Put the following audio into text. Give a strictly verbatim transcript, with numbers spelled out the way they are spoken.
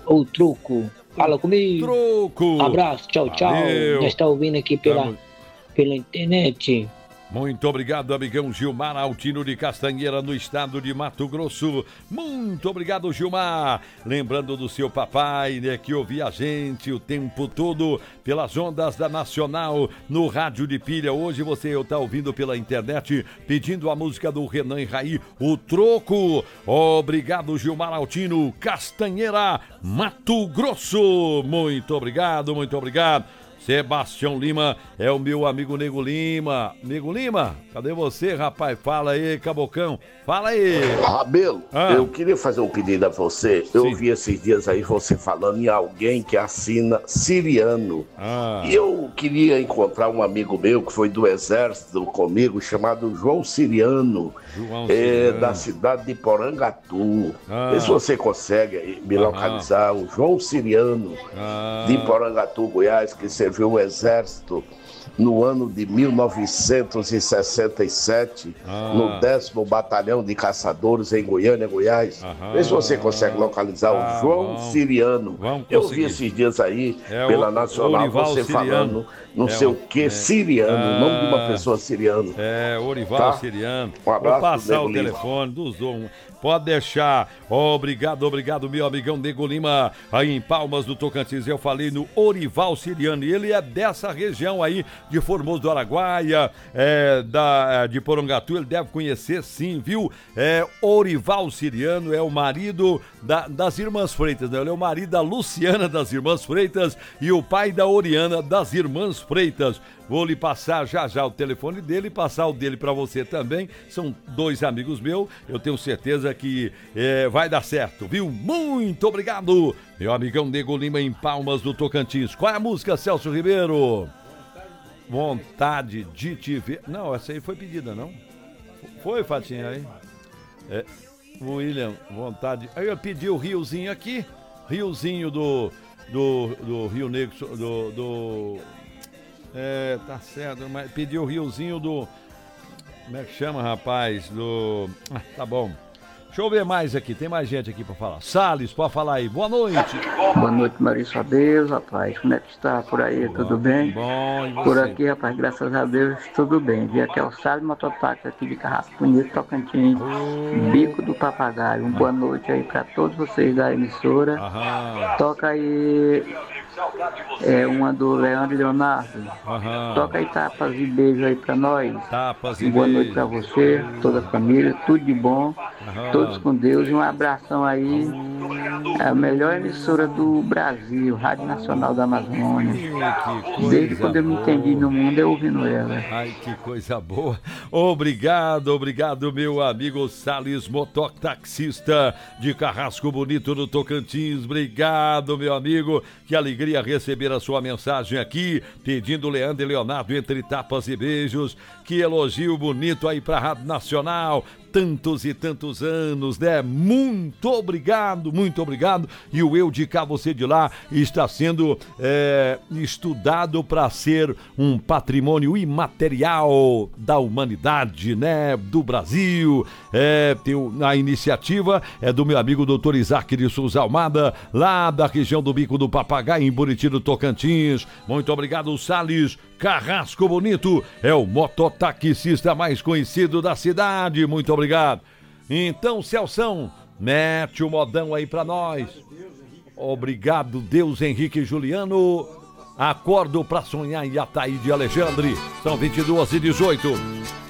ou Truco. Fala comigo. Truco. Abraço, tchau, tchau. Valeu. Já está ouvindo aqui pela, Tamo... pela internet. Muito obrigado, amigão Gilmar Altino de Castanheira, no estado de Mato Grosso. Muito obrigado, Gilmar. Lembrando do seu papai, né, que ouvia a gente o tempo todo pelas ondas da Nacional, no rádio de pilha. Hoje você está ouvindo pela internet, pedindo a música do Renan e Raí, O Troco. Obrigado, Gilmar Altino, Castanheira, Mato Grosso. Muito obrigado, muito obrigado. Sebastião Lima é o meu amigo Nego Lima. Nego Lima, cadê você, rapaz? Fala aí, Cabocão. Fala aí. Rabelo, ah. eu queria fazer um pedido a você. Eu Sim. vi esses dias aí você falando em alguém que assina siriano. Ah. E eu queria encontrar um amigo meu que foi do exército comigo, chamado João Siriano, João é, Siriano. da cidade de Porangatu. Ah. Vê se você consegue me Aham. localizar. O João Siriano, Ah. de Porangatu, Goiás, que serviu o exército no ano de mil novecentos e sessenta e sete, Ah. no décimo Batalhão de Caçadores em Goiânia, Goiás. Aham. Vê se você consegue localizar Ah, o João bom. Siriano. Vamos Eu conseguir. vi esses dias aí, É pela o- Nacional, Orival você Siriano. falando não É sei o- o que, é. siriano, o nome de uma Ah. pessoa siriano. É, Orival Tá? Siriano. Um abraço Vou passar pro o Nego Lima. telefone dos um. Pode deixar. Obrigado, obrigado, meu amigão Nego Lima. Aí em Palmas do Tocantins, eu falei no Orival Siriano. E ele é dessa região aí de Formoso do Araguaia, é, da, de Porangatu. Ele deve conhecer, sim, viu? É, Orival Siriano é o marido da- das Irmãs Freitas, né? Ele é o marido da Luciana das Irmãs Freitas e o pai da Oriana das Irmãs Freitas. Vou lhe passar já já o telefone dele e passar o dele para você também. São dois amigos meus. Eu tenho certeza que é, vai dar certo, viu? Muito obrigado, meu amigão Nego Lima em Palmas do Tocantins. Qual é a música, Celso Ribeiro? Vontade de te ver. Não, essa aí foi pedida, não? Foi, Fatinha, aí? É, William, vontade. Aí eu pedi o Riozinho aqui. Riozinho do, do, do Rio Negro, do... do É, tá certo, mas pediu o Riozinho do... Como é que chama, rapaz? Do... Ah, tá bom. Deixa eu ver mais aqui, tem mais gente aqui pra falar. Salles, pode falar aí. Boa noite. Boa noite, Maurício Adeus, rapaz. Como é que está por aí? Bom, Tudo bem? Bom, e você? Por aqui, rapaz, graças a Deus, tudo bem. Vi aqui é o Salles Mototáxi aqui de Carrasco Bonito, Tocantins. Oh. Bico do Papagaio. Uma boa noite aí pra todos vocês da emissora. Aham, Toca aí é, uma do Leandro e Leonardo. aham. Toca aí tapas e beijos aí pra nós. Tapas e Uma boa noite pra beijos. você, toda a família, tudo de bom. Aham. Todos com Deus e um abração aí. É a melhor emissora do Brasil, Rádio Nacional da Amazônia. Ai, que coisa Desde quando eu me boa. entendi no mundo, eu ouvindo ela. Ai, que coisa boa. Obrigado, obrigado, meu amigo Salles, mototaxista de Carrasco Bonito no Tocantins. Obrigado, meu amigo. Que alegria receber a sua mensagem aqui, pedindo Leandro e Leonardo entre tapas e beijos. Que elogio bonito aí pra Rádio Nacional. Tantos e tantos anos, né? Muito obrigado, muito obrigado. E o Eu de Cá, Você de Lá está sendo é, estudado para ser um patrimônio imaterial da humanidade, né? Do Brasil. É, tem a iniciativa é do meu amigo doutor Isaac de Souza Almada, lá da região do Bico do Papagaio, em Buriti do Tocantins. Muito obrigado, Salles. Carrasco Bonito é o mototaxista mais conhecido da cidade. Muito obrigado. Então, Celção, mete o modão aí pra nós. Obrigado, Deus Henrique e Juliano. Acordo pra sonhar em Ataíde Alexandre. São vinte e duas e dezoito.